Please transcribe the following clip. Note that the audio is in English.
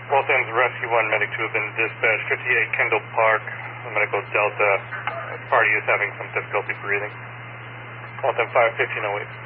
Waltham's Rescue 1, Medic 2 have been dispatched. 58 Kendall Park, Medical Delta. Party is having some difficulty breathing. Waltham 5, 1508.